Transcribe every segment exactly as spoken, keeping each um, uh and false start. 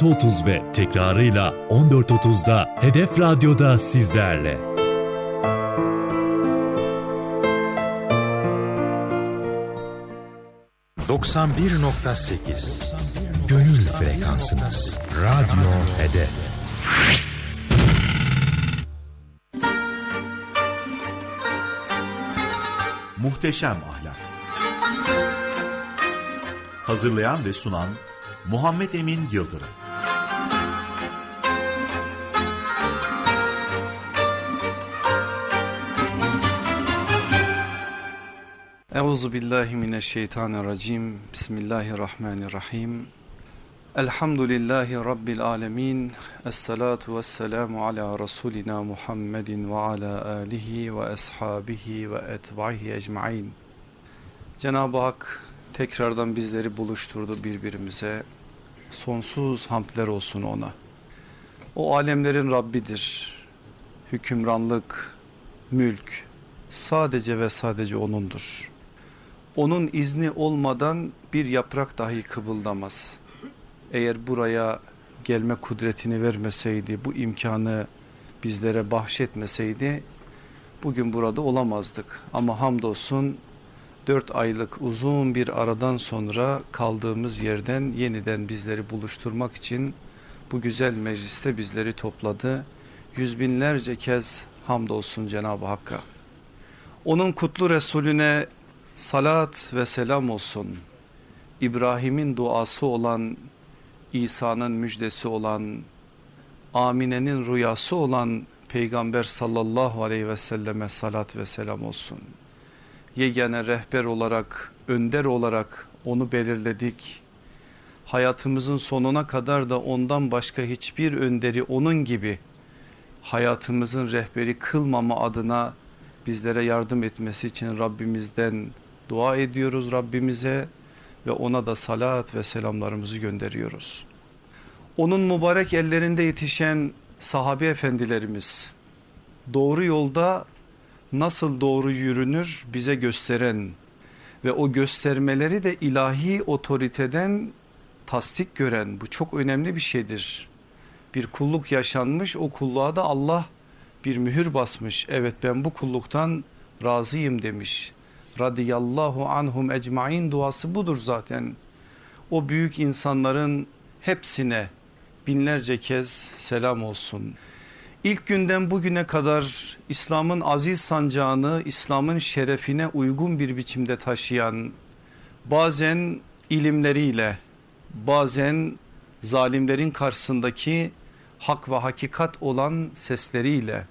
altı otuz ve tekrarıyla on dört otuzda Hedef Radyo'da sizlerle. doksan bir nokta sekiz Gönül frekansınız. Radyo Hedef. Muhteşem Ahlak. Hazırlayan ve sunan Muhammed Emin Yıldırım. Euzubillahimineşşeytanirracim. Bismillahirrahmanirrahim. Elhamdülillahi Rabbil alemin. Esselatu vesselamu ala Resulina Muhammedin ve ala alihi ve ashabihi ve etbahi ecmain. Cenab-ı Hak tekrardan bizleri buluşturdu birbirimize. Sonsuz hamdler olsun ona. O alemlerin Rabbidir. Hükümranlık, mülk sadece ve sadece O'nundur. Onun izni olmadan bir yaprak dahi kıpıldamaz. Eğer buraya gelme kudretini vermeseydi, bu imkanı bizlere bahşetmeseydi bugün burada olamazdık. Ama hamdolsun dört aylık uzun bir aradan sonra kaldığımız yerden yeniden bizleri buluşturmak için bu güzel mecliste bizleri topladı. Yüz binlerce kez hamdolsun Cenab-ı Hakk'a. Onun kutlu Resulüne salat ve selam olsun. İbrahim'in duası olan, İsa'nın müjdesi olan, Amine'nin rüyası olan Peygamber sallallahu aleyhi ve selleme salat ve selam olsun. Yegane rehber olarak, önder olarak onu belirledik. Hayatımızın sonuna kadar da ondan başka hiçbir önderi onun gibi hayatımızın rehberi kılmama adına bizlere yardım etmesi için Rabbimizden dua ediyoruz Rabbimize ve ona da salat ve selamlarımızı gönderiyoruz. Onun mübarek ellerinde yetişen sahabe efendilerimiz, doğru yolda nasıl doğru yürünür bize gösteren ve o göstermeleri de ilahi otoriteden tasdik gören, bu çok önemli bir şeydir. Bir kulluk yaşanmış, o kulluğa da Allah bir mühür basmış. Evet, ben bu kulluktan razıyım demiş. Radiyallahu anhum ecmain duası budur zaten. O büyük insanların hepsine binlerce kez selam olsun. İlk günden bugüne kadar İslam'ın aziz sancağını, İslam'ın şerefine uygun bir biçimde taşıyan, bazen ilimleriyle, bazen zalimlerin karşısındaki hak ve hakikat olan sesleriyle,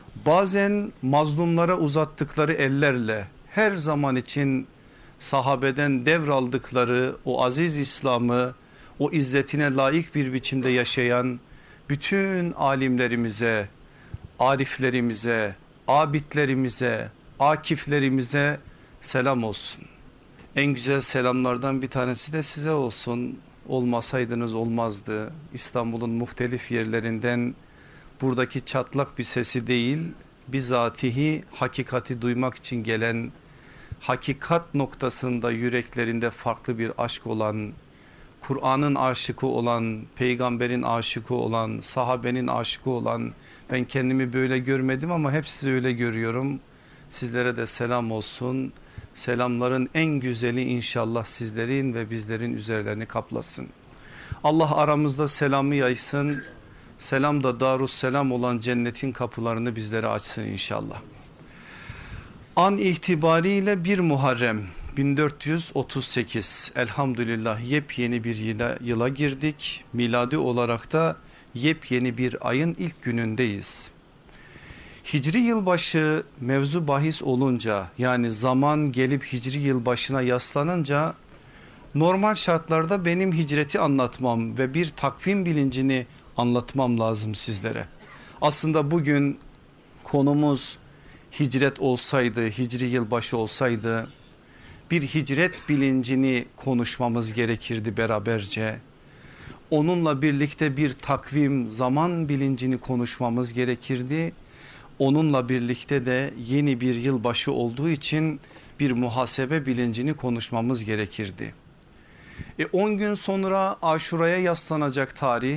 bazen mazlumlara uzattıkları ellerle, her zaman için sahabeden devraldıkları o aziz İslam'ı, o izzetine layık bir biçimde yaşayan bütün alimlerimize, ariflerimize, abidlerimize, akiflerimize selam olsun. En güzel selamlardan bir tanesi de size olsun. Olmasaydınız olmazdı. İstanbul'un muhtelif yerlerinden buradaki çatlak bir sesi değil, bizatihi hakikati duymak için gelen, hakikat noktasında yüreklerinde farklı bir aşk olan, Kur'an'ın aşıkı olan, peygamberin aşıkı olan, sahabenin aşıkı olan, ben kendimi böyle görmedim ama hep sizi öyle görüyorum. Sizlere de selam olsun. Selamların en güzeli inşallah sizlerin ve bizlerin üzerlerini kaplasın. Allah aramızda selamı yaysın. Selam da darusselam olan cennetin kapılarını bizlere açsın inşallah. An itibariyle bir Muharrem bin dört yüz otuz sekiz, elhamdülillah yepyeni bir yıla, yıla girdik. Miladi olarak da yepyeni bir ayın ilk günündeyiz. Hicri yılbaşı mevzu bahis olunca, yani zaman gelip hicri yılbaşına yaslanınca normal şartlarda benim hicreti anlatmam ve bir takvim bilincini anlatmam lazım sizlere. Aslında bugün konumuz hicret olsaydı, hicri yılbaşı olsaydı bir hicret bilincini konuşmamız gerekirdi beraberce. Onunla birlikte bir takvim, zaman bilincini konuşmamız gerekirdi. Onunla birlikte de yeni bir yılbaşı olduğu için bir muhasebe bilincini konuşmamız gerekirdi. E on gün sonra Aşura'ya yaslanacak tarih,